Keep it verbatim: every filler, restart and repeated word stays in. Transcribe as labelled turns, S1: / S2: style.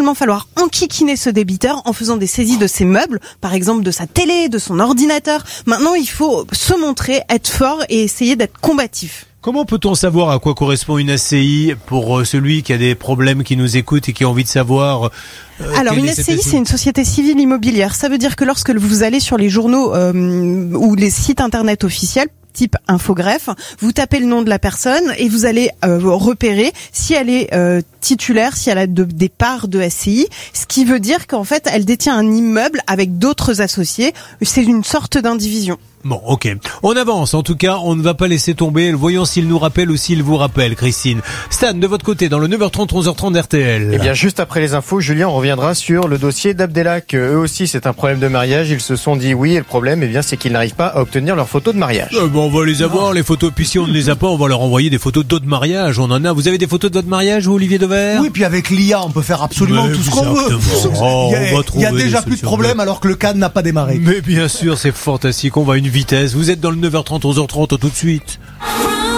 S1: seulement falloir enquiquiner ce débiteur en faisant des saisies de ses meubles, par exemple de sa télé, de son ordinateur. Maintenant, il faut se montrer, être fort et essayer d'être combatif.
S2: Comment peut-on savoir à quoi correspond une A C I pour celui qui a des problèmes, qui nous écoute et qui a envie de savoir euh,
S1: Alors une A C I, c'est une société civile immobilière. Ça veut dire que lorsque vous allez sur les journaux euh, ou les sites internet officiels, type Infogreffe, vous tapez le nom de la personne et vous allez euh, repérer si elle est euh, titulaire, si elle a de, des parts de A C I, ce qui veut dire qu'en fait elle détient un immeuble avec d'autres associés. C'est une sorte d'indivision.
S2: Bon, ok. On avance. En tout cas, on ne va pas laisser tomber. Voyons s'il nous rappelle ou s'il vous rappelle, Christine. Stan, de votre côté, dans le neuf heures trente, onze heures trente R T L.
S3: Eh bien, juste après les infos, Julien, on reviendra sur le dossier d'Abdelak. Eux aussi, c'est un problème de mariage. Ils se sont dit oui, et le problème, eh bien, c'est qu'ils n'arrivent pas à obtenir leurs photos de mariage.
S2: Euh, bon, on va les avoir, les photos. Puis si on ne les a pas, on va leur envoyer des photos d'autres mariages. On en a. Vous avez des photos de votre mariage, vous, Olivier Devers?
S4: Oui, puis avec l'I A, on peut faire absolument
S2: Mais
S4: tout ce qu'on veut.
S2: Oh,
S4: il y a,
S2: on va
S4: il y a
S2: trouver
S4: déjà
S2: des
S4: plus de
S2: solutions.
S4: problème alors que le C A N n'a pas démarré.
S2: Mais bien sûr, c'est fantastique. On va à une vitesse. Vous êtes dans le neuf heures trente, onze heures trente, tout de suite.